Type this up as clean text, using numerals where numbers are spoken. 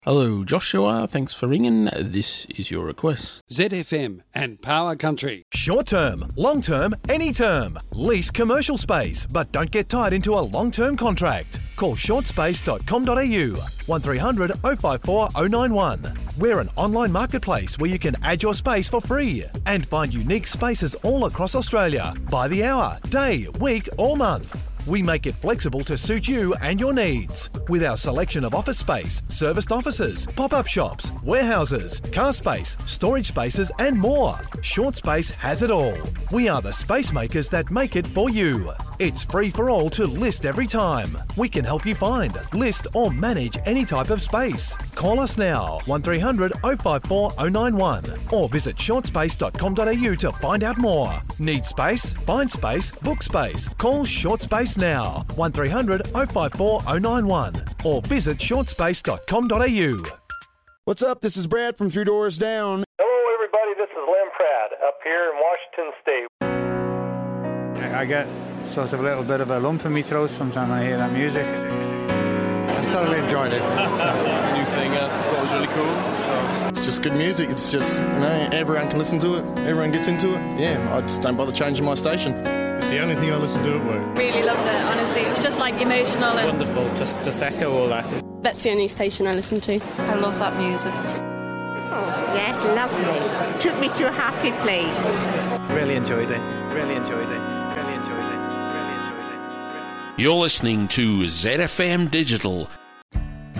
Hello, Joshua. Thanks for ringing. This is your request. ZFM and Power Country. Short term, long term, any term. Lease commercial space, but don't get tied into a long-term contract. Call shortspace.com.au 1300 054 091. We're an online marketplace where you can add your space for free and find unique spaces all across Australia by the hour, day, week or month. We make it flexible to suit you and your needs. With our selection of office space, serviced offices, pop-up shops, warehouses, car space, storage spaces and more. Short Space has it all. We are the space makers that make it for you. It's free for all to list every time. We can help you find, list or manage any type of space. Call us now, 1300 054 091 or visit shortspace.com.au to find out more. Need space? Find space, book space. Call Short Space now, 1300 054 091 or visit shortspace.com.au. What's up? This is Brad from Three Doors Down. Hello, everybody. This is Lem Pratt up here in Washington State. I get sort of a little bit of a lump in my throat sometimes when I hear that music. I thoroughly enjoyed it. It's a new thing. Thought it was really cool. So. It's just good music. It's just, everyone can listen to it. Everyone gets into it. Yeah, I just don't bother changing my station. It's the only thing I listen to at work. Really loved it, honestly. It was just like emotional and wonderful. Just echo all that. That's the only station I listen to. I love that music. Oh, yes, lovely. Took me to a happy place. Really enjoyed it. You're listening to ZFM Digital